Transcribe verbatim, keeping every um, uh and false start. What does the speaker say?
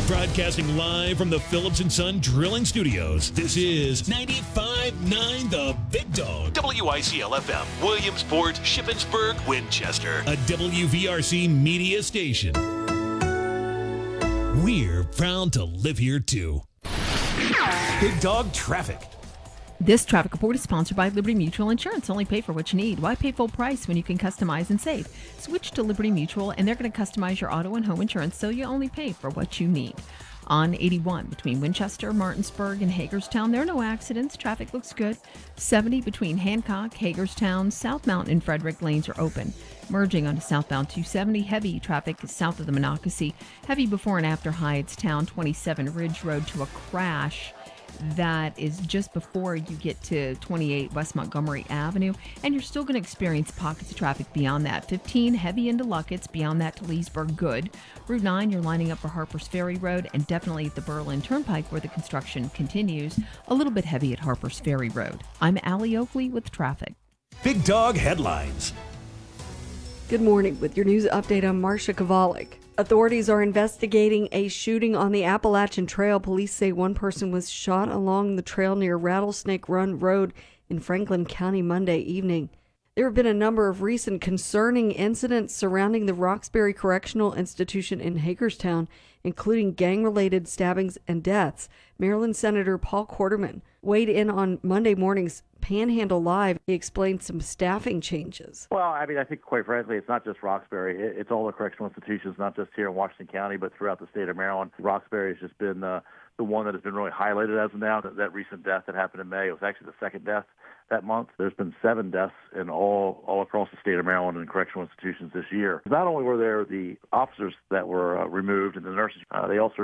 Broadcasting live from the Phillips and Son Drilling Studios, this is ninety-five point nine The Big Dog. W I C L F M, Williamsport, Shippensburg, Winchester. A W V R C media station. We're proud to live here, too. Big Dog Traffic. This traffic report is sponsored by Liberty Mutual Insurance. Only pay for what you need. Why pay full price when you can customize and save? Switch to Liberty Mutual, and they're going to customize your auto and home insurance so you only pay for what you need. On eighty-one between Winchester, Martinsburg, and Hagerstown, there are no accidents. Traffic looks good. seventy between Hancock, Hagerstown, South Mountain, and Frederick lanes are open. Merging onto southbound two seventy, heavy traffic south of the Monocacy. Heavy before and after Hyattstown, twenty-seven Ridge Road to a crash. That is just before you get to twenty-eight West Montgomery Avenue, and you're still going to experience pockets of traffic beyond that. fifteen heavy into Luckett's, beyond that to Leesburg, good. Route nine, you're lining up for Harpers Ferry Road, and definitely at the Berlin Turnpike where the construction continues. A little bit heavy at Harpers Ferry Road. I'm Allie Oakley with traffic. Big Dog Headlines. Good morning with your news update. I'm Marcia Kovalik. Authorities are investigating a shooting on the Appalachian Trail. Police say one person was shot along the trail near Rattlesnake Run Road in Franklin County Monday evening. There have been a number of recent concerning incidents surrounding the Roxbury Correctional Institution in Hagerstown, including gang-related stabbings and deaths. Maryland Senator Paul Quarterman weighed in on Monday morning's Panhandle Live. He explained some staffing changes. Well, I mean, I think quite frankly, it's not just Roxbury. It's all the correctional institutions, not just here in Washington County, but throughout the state of Maryland. Roxbury has just been uh, the one that has been really highlighted as of now. That, that recent death that happened in May, it was actually the second death that month. There's been seven deaths in all all across the state of Maryland in correctional institutions this year. Not only were there the officers that were uh, removed and the nurses, uh, they also